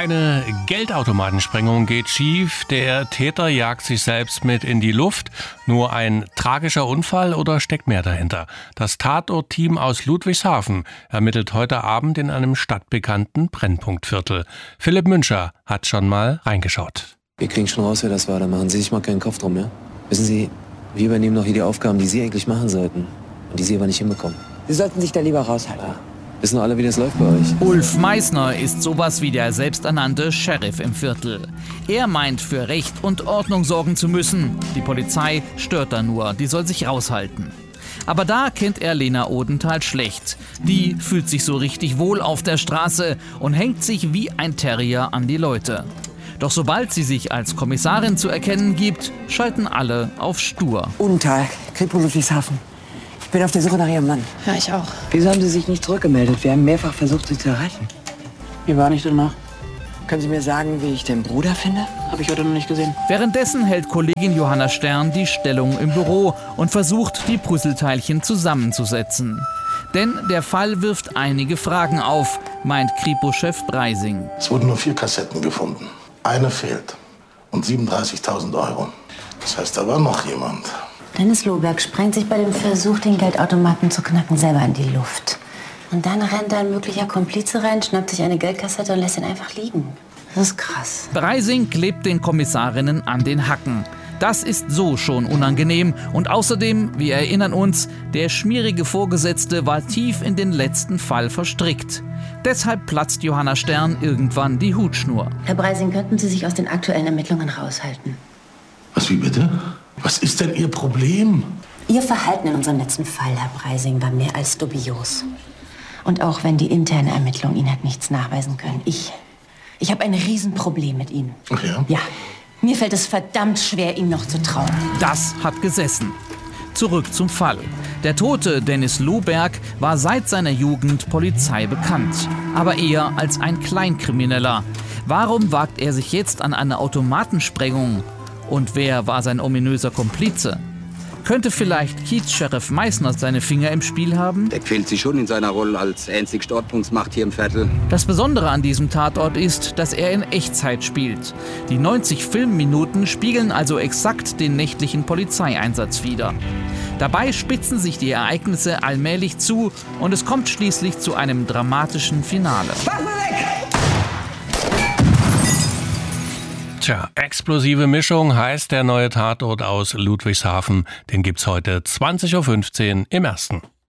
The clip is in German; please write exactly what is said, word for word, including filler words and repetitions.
Eine Geldautomatensprengung geht schief, der Täter jagt sich selbst mit in die Luft. Nur ein tragischer Unfall oder steckt mehr dahinter? Das Tatortteam aus Ludwigshafen ermittelt heute Abend in einem stadtbekannten Brennpunktviertel. Philipp Müncher hat schon mal reingeschaut. Wir kriegen schon raus, wer das war, da machen Sie sich mal keinen Kopf drum, ja? Wissen Sie, wir übernehmen noch hier die Aufgaben, die Sie eigentlich machen sollten und die Sie aber nicht hinbekommen. Sie sollten sich da lieber raushalten. Ja. Wissen alle, wie das läuft bei euch? Ulf Meissner ist sowas wie der selbsternannte Sheriff im Viertel. Er meint, für Recht und Ordnung sorgen zu müssen. Die Polizei stört da nur, die soll sich raushalten. Aber da kennt er Lena Odenthal schlecht. Die fühlt sich so richtig wohl auf der Straße und hängt sich wie ein Terrier an die Leute. Doch sobald sie sich als Kommissarin zu erkennen gibt, schalten alle auf stur. Odenthal, Kripo Ludwigshafen. Ich bin auf der Suche nach Ihrem Mann. Ja, ich auch. Wieso haben Sie sich nicht zurückgemeldet? Wir haben mehrfach versucht, Sie zu erreichen. Wie war nicht danach? Können Sie mir sagen, wie ich den Bruder finde? Habe ich heute noch nicht gesehen. Währenddessen hält Kollegin Johanna Stern die Stellung im Büro und versucht, die Puzzleteilchen zusammenzusetzen. Denn der Fall wirft einige Fragen auf, meint Kripo-Chef Breising. Es wurden nur vier Kassetten gefunden. Eine fehlt. Und siebenunddreißigtausend Euro. Das heißt, da war noch jemand. Dennis Lohberg sprengt sich bei dem Versuch, den Geldautomaten zu knacken, selber in die Luft. Und dann rennt da ein möglicher Komplize rein, schnappt sich eine Geldkassette und lässt ihn einfach liegen. Das ist krass. Breising klebt den Kommissarinnen an den Hacken. Das ist so schon unangenehm. Und außerdem, wir erinnern uns, der schmierige Vorgesetzte war tief in den letzten Fall verstrickt. Deshalb platzt Johanna Stern irgendwann die Hutschnur. Herr Breising, könnten Sie sich aus den aktuellen Ermittlungen raushalten? Was, wie bitte? Was ist denn Ihr Problem? Ihr Verhalten in unserem letzten Fall, Herr Breising, war mehr als dubios. Und auch wenn die interne Ermittlung Ihnen hat nichts nachweisen können, ich, ich habe ein Riesenproblem mit Ihnen. Ach ja? Ja, mir fällt es verdammt schwer, Ihnen noch zu trauen. Das hat gesessen. Zurück zum Fall. Der Tote, Dennis Lohberg, war seit seiner Jugend Polizei bekannt. Aber eher als ein Kleinkrimineller. Warum wagt er sich jetzt an eine Automatensprengung? Und wer war sein ominöser Komplize? Könnte vielleicht Kiez-Sheriff Meissner seine Finger im Spiel haben? Der quält sich schon in seiner Rolle als einzigste Ordnungsmacht hier im Viertel. Das Besondere an diesem Tatort ist, dass er in Echtzeit spielt. Die neunzig Filmminuten spiegeln also exakt den nächtlichen Polizeieinsatz wider. Dabei spitzen sich die Ereignisse allmählich zu und es kommt schließlich zu einem dramatischen Finale. Tja, explosive Mischung heißt der neue Tatort aus Ludwigshafen. Den gibt's heute zwanzig Uhr fünfzehn im Ersten.